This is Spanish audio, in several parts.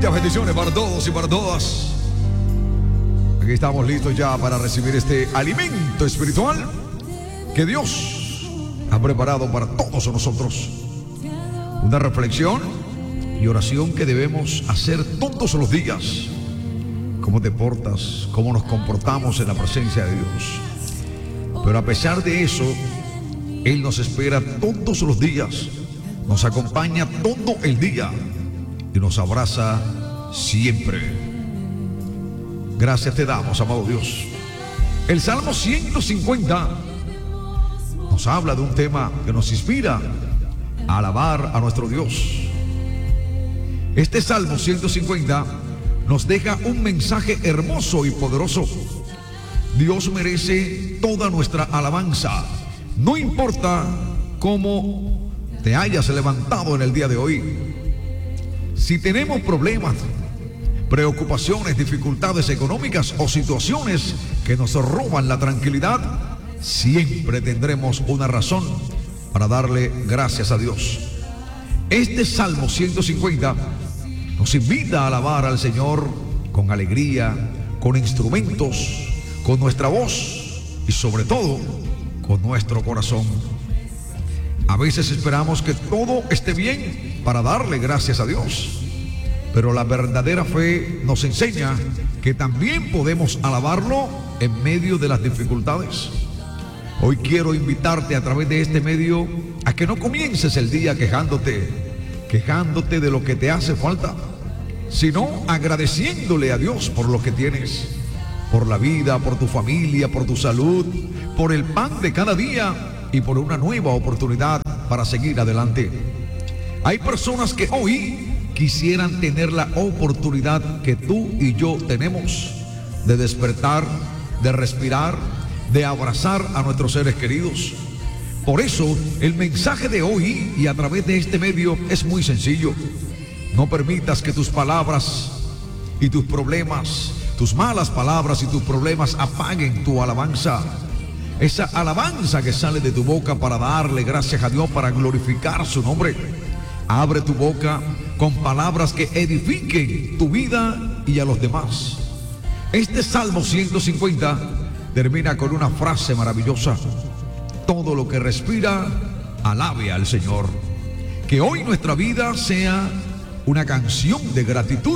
Muchas bendiciones para todos y para todas. Aquí estamos listos ya para recibir este alimento espiritual que Dios ha preparado para todos nosotros. Una reflexión y oración que debemos hacer todos los días. Cómo te portas, cómo nos comportamos en la presencia de Dios. Pero a pesar de eso, Él nos espera todos los días, nos acompaña todo el día y nos abraza siempre. Gracias te damos, amado Dios. El Salmo 150 nos habla de un tema que nos inspira a alabar a nuestro Dios. Este Salmo 150 nos deja un mensaje hermoso y poderoso. Dios merece toda nuestra alabanza. No importa cómo te hayas levantado en el día de hoy. Si tenemos problemas, preocupaciones, dificultades económicas o situaciones que nos roban la tranquilidad, siempre tendremos una razón para darle gracias a Dios. Este Salmo 150 nos invita a alabar al Señor con alegría, con instrumentos, con nuestra voz y sobre todo con nuestro corazón. A veces esperamos que todo esté bien para darle gracias a Dios, pero la verdadera fe nos enseña que también podemos alabarlo en medio de las dificultades. Hoy quiero invitarte a través de este medio a que no comiences el día quejándote de lo que te hace falta, sino agradeciéndole a Dios por lo que tienes, por la vida, por tu familia, por tu salud, por el pan de cada día y por una nueva oportunidad para seguir adelante. Hay personas que hoy quisieran tener la oportunidad que tú y yo tenemos de despertar, de respirar, de abrazar a nuestros seres queridos. Por eso el mensaje de hoy y a través de este medio es muy sencillo. No permitas que tus palabras y tus problemas, tus malas palabras y tus problemas apaguen tu alabanza. Esa alabanza que sale de tu boca para darle gracias a Dios, para glorificar su nombre. Abre tu boca con palabras que edifiquen tu vida y a los demás. Este Salmo 150 termina con una frase maravillosa: todo lo que respira, alabe al Señor. Que hoy nuestra vida sea una canción de gratitud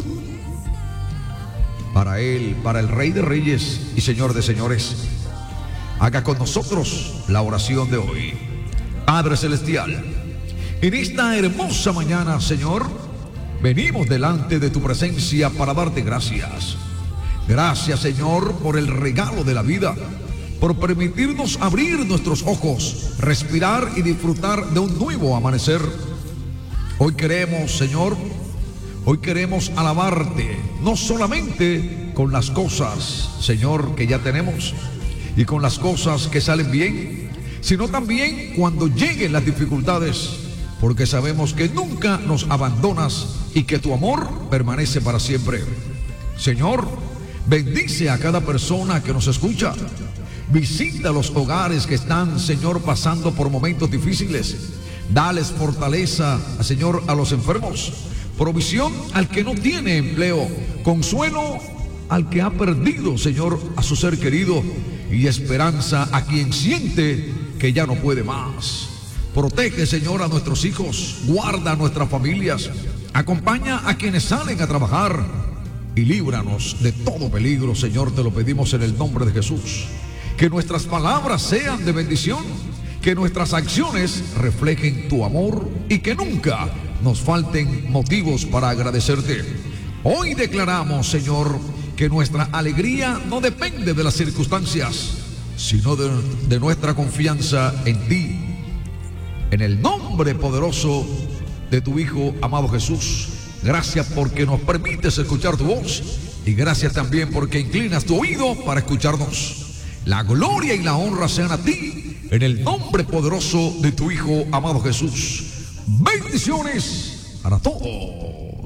para Él, para el Rey de Reyes y Señor de Señores. Haga con nosotros la oración de hoy. Padre Celestial, en esta hermosa mañana, Señor, venimos delante de tu presencia para darte gracias. Gracias, Señor, por el regalo de la vida, por permitirnos abrir nuestros ojos, respirar y disfrutar de un nuevo amanecer. Hoy queremos, Señor, alabarte, no solamente con las cosas, Señor, que ya tenemos y con las cosas que salen bien, sino también cuando lleguen las dificultades, porque sabemos que nunca nos abandonas y que tu amor permanece para siempre. Señor, bendice a cada persona que nos escucha. Visita los hogares que están, Señor, pasando por momentos difíciles. Dales fortaleza, Señor, a los enfermos. Provisión al que no tiene empleo. Consuelo al que ha perdido, Señor, a su ser querido. Y esperanza a quien siente que ya no puede más. Protege, Señor, a nuestros hijos. Guarda a nuestras familias. Acompaña a quienes salen a trabajar. Y líbranos de todo peligro, Señor, te lo pedimos en el nombre de Jesús. Que nuestras palabras sean de bendición, que nuestras acciones reflejen tu amor y que nunca nos falten motivos para agradecerte. Hoy declaramos, Señor, que nuestra alegría no depende de las circunstancias, sino de nuestra confianza en ti. En el nombre poderoso de tu Hijo amado Jesús, gracias porque nos permites escuchar tu voz y gracias también porque inclinas tu oído para escucharnos. La gloria y la honra sean a ti, en el nombre poderoso de tu Hijo amado Jesús. Bendiciones para todos.